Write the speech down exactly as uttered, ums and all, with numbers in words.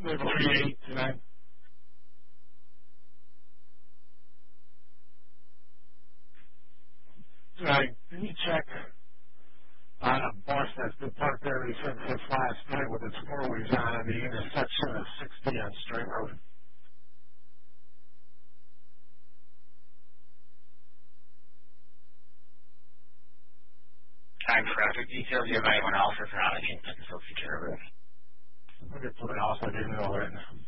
Live thirty-eight tonight. Tonight, can you check on a bus that's been parked there since last night with its four wheels on at the intersection of sixty on Strait Road? Time traffic details. Do you have anyone else that's not an infant, so secure? I'm going to put it off. I didn't know it.